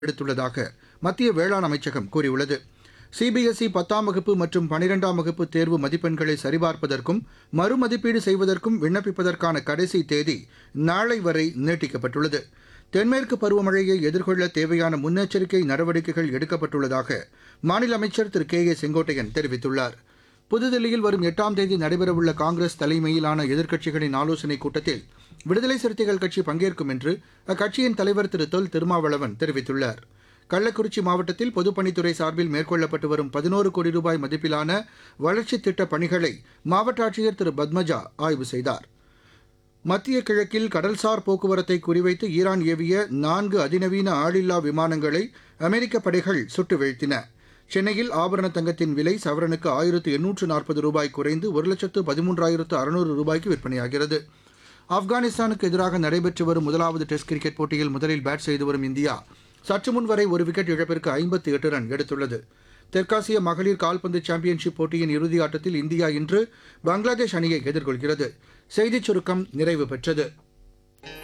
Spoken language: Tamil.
எடுத்துள்ளதாக மத்திய வேளாண் அமைச்சகம் கூறியுள்ளது. சிபிஎஸ்இ 10ஆம் வகுப்பு மற்றும் 12ஆம் வகுப்பு தேர்வு மதிப்பெண்களை சரிபார்ப்பதற்கும் மறுமதிப்பீடு செய்வதற்கும் விண்ணப்பிப்பதற்கான கடைசி தேதி நாளை வரை நீட்டிக்கப்பட்டுள்ளது. தென்மேற்கு பருவமழையை எதிர்கொள்ள தேவையான முன்னெச்சரிக்கை நடவடிக்கைகள் எடுக்கப்பட்டுள்ளதாக மாநில அமைச்சர் திரு கே ஏ செங்கோட்டையன் தெரிவித்துள்ளார். புதுதில்லியில் வரும் 8ஆம் தேதி நடைபெறவுள்ள காங்கிரஸ் தலைமையிலான எதிர்க்கட்சிகளின் ஆலோசனைக் கூட்டத்தில் விடுதலை சிறுத்தைகள் கட்சி பங்கேற்கும் என்று அக்கட்சியின் தலைவர் திரு தொல் திருமாவளவன் தெரிவித்துள்ளார். கள்ளக்குறிச்சி மாவட்டத்தில் பொதுப்பணித்துறை சார்பில் மேற்கொள்ளப்பட்டு வரும் 11 கோடி ரூபாய் மதிப்பிலான வளர்ச்சித் திட்டப் பணிகளை மாவட்ட ஆட்சியர் திரு பத்மஜா ஆய்வு செய்தார். மத்திய கிழக்கில் கடல்சார் போக்குவரத்தை குறிவைத்து ஈரான் ஏவிய 4 அதிநவீன ஆளில்லா விமானங்களை அமெரிக்க படைகள் சுட்டு வீழ்த்தின. சென்னையில் ஆபரண தங்கத்தின் விலை சவரனுக்கு 1840 ரூபாய் குறைந்து 1,13,600 ரூபாய்க்கு விற்பனையாகிறது. ஆப்கானிஸ்தானுக்கு எதிராக நடைபெற்று வரும் முதலாவது டெஸ்ட் கிரிக்கெட் போட்டியில் முதலில் பேட் செய்து வரும் இந்தியா சற்று முன் வரை ஒரு விக்கெட் இழப்பிற்கு 58 ரன் எடுத்துள்ளது. தெற்காசிய மகளிர் கால்பந்து சாம்பியன்ஷிப் போட்டியின் இறுதி ஆட்டத்தில் இந்தியா இன்று பங்களாதேஷ் அணியை எதிர்கொள்கிறது. செய்திச் சுருக்கம் நிறைவு பெற்றது.